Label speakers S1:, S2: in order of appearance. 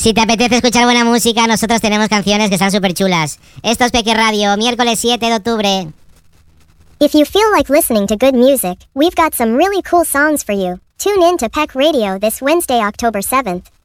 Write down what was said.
S1: Si te apetece escuchar buena música, nosotros tenemos canciones que están súper chulas. Esto es Peque Radio, miércoles 7 de octubre.
S2: If you feel like listening to good music, we've got some really cool songs for you. Tune in to Peck Radio this Wednesday, October 7th.